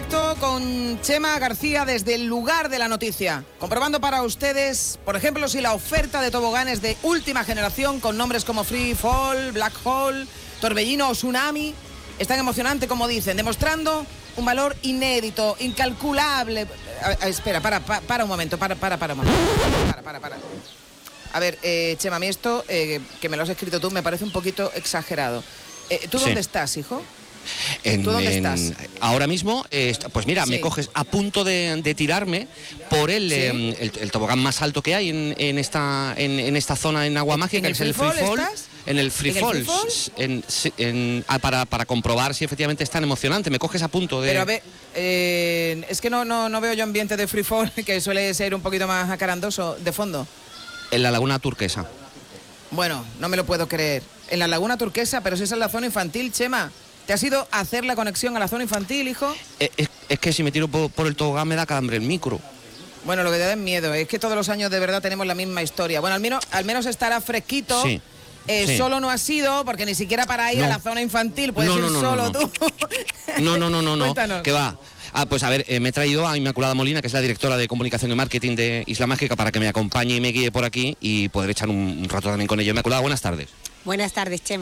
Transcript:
directo con Chema García desde el lugar de la noticia, comprobando para ustedes, por ejemplo, si la oferta de toboganes de última generación con nombres como Free Fall, Black Hole, Torbellino o Tsunami es tan emocionante como dicen, demostrando un valor inédito, incalculable. Espera, para un momento, para un momento. Para. A ver, Chema, a mí esto, que me lo has escrito tú, me parece un poquito exagerado. ¿Tú dónde estás, hijo? ¿Tú dónde estás? Ahora mismo, pues mira, me coges a punto de tirarme por el tobogán más alto que hay en esta zona en Agua Mágica, que es el Free Fall. En el Free Fall, para comprobar si efectivamente es tan emocionante. Me coges a punto de... Pero a ver, es que no veo yo ambiente de Free Fall, que suele ser un poquito más acarandoso de fondo. En la Laguna Turquesa. Bueno, no me lo puedo creer. En la Laguna Turquesa, pero si esa es la zona infantil, Chema. ¿Te has ido a hacer la conexión a la zona infantil, hijo? Es que si me tiro por el tobogán me da calambre el micro. Bueno, lo que te da es miedo, es que todos los años de verdad tenemos la misma historia. Bueno, al menos estará fresquito. Sí. Sí. Solo no has ido, porque ni siquiera para ir a la zona infantil puedes ir solo tú. No. ¿Qué va? Pues a ver, me he traído a Inmaculada Molina, que es la directora de comunicación y marketing de Isla Mágica, para que me acompañe y me guíe por aquí y poder echar un rato también con ella. Inmaculada, buenas tardes. Buenas tardes, Chema.